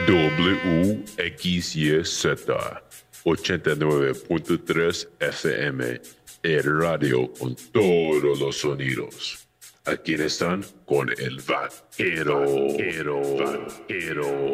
WXYZ 89.3 FM, el radio con todos los sonidos. Aquí están con el vaquero.